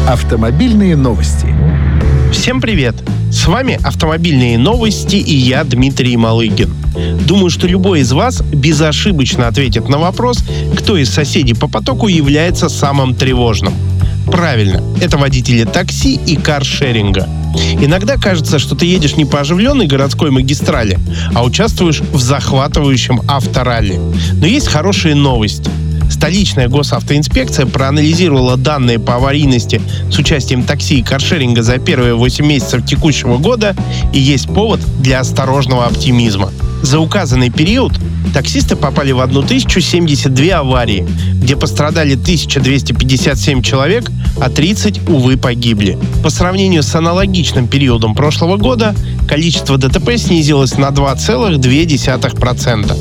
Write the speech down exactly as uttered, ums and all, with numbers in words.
Автомобильные новости. Всем привет! С вами «Автомобильные новости» и я, Дмитрий Малыгин. Думаю, что любой из вас безошибочно ответит на вопрос, кто из соседей по потоку является самым тревожным. Правильно, это водители такси и каршеринга. Иногда кажется, что ты едешь не по оживленной городской магистрали, а участвуешь в захватывающем авторалли. Но есть хорошие новости. Столичная госавтоинспекция проанализировала данные по аварийности с участием такси и каршеринга за первые восемь месяцев текущего года, и есть повод для осторожного оптимизма. За указанный период таксисты попали в тысячу семьдесят две аварии, где пострадали тысяча двести пятьдесят семь человек, а тридцать, увы, погибли. По сравнению с аналогичным периодом прошлого года количество ДТП снизилось на два целых две десятых процента.